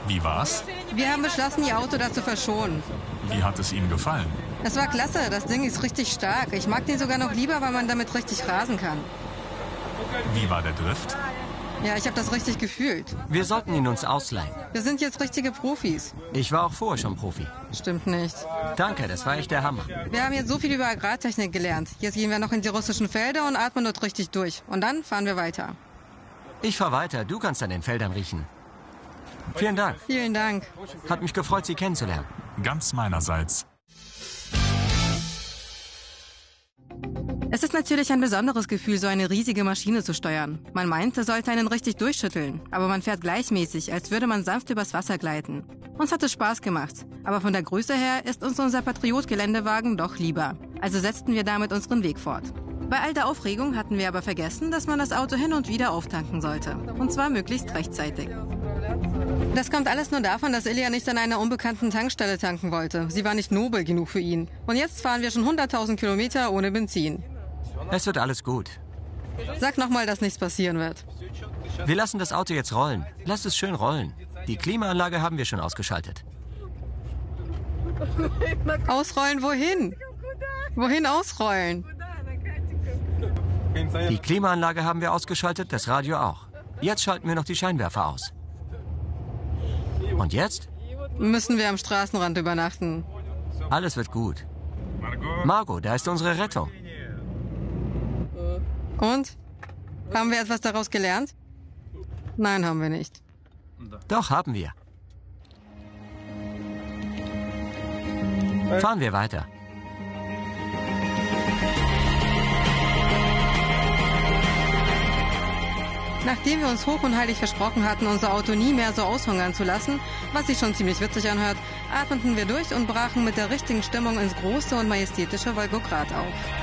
Wie war's? Wir haben beschlossen, Ihr Auto da zu verschonen. Wie hat es Ihnen gefallen? Es war klasse, das Ding ist richtig stark. Ich mag den sogar noch lieber, weil man damit richtig rasen kann. Wie war der Drift? Ja, ich habe das richtig gefühlt. Wir sollten ihn uns ausleihen. Wir sind jetzt richtige Profis. Ich war auch vorher schon Profi. Stimmt nicht. Danke, das war echt der Hammer. Wir haben jetzt so viel über Agrartechnik gelernt. Jetzt gehen wir noch in die russischen Felder und atmen dort richtig durch. Und dann fahren wir weiter. Ich fahr weiter, du kannst an den Feldern riechen. Vielen Dank. Vielen Dank. Hat mich gefreut, Sie kennenzulernen. Ganz meinerseits. Es ist natürlich ein besonderes Gefühl, so eine riesige Maschine zu steuern. Man meint, es sollte einen richtig durchschütteln. Aber man fährt gleichmäßig, als würde man sanft übers Wasser gleiten. Uns hat es Spaß gemacht. Aber von der Größe her ist uns unser Patriot-Geländewagen doch lieber. Also setzten wir damit unseren Weg fort. Bei all der Aufregung hatten wir aber vergessen, dass man das Auto hin und wieder auftanken sollte. Und zwar möglichst rechtzeitig. Das kommt alles nur davon, dass Ilja nicht an einer unbekannten Tankstelle tanken wollte. Sie war nicht nobel genug für ihn. Und jetzt fahren wir schon 100.000 Kilometer ohne Benzin. Es wird alles gut. Sag nochmal, dass nichts passieren wird. Wir lassen das Auto jetzt rollen. Lass es schön rollen. Die Klimaanlage haben wir schon ausgeschaltet. Ausrollen wohin? Wohin ausrollen? Die Klimaanlage haben wir ausgeschaltet, das Radio auch. Jetzt schalten wir noch die Scheinwerfer aus. Und jetzt? Müssen wir am Straßenrand übernachten. Alles wird gut. Margot, da ist unsere Rettung. Und? Haben wir etwas daraus gelernt? Nein, haben wir nicht. Doch, haben wir. Fahren wir weiter. Nachdem wir uns hoch und heilig versprochen hatten, unser Auto nie mehr so aushungern zu lassen, was sich schon ziemlich witzig anhört, atmeten wir durch und brachen mit der richtigen Stimmung ins große und majestätische Wolgograd auf.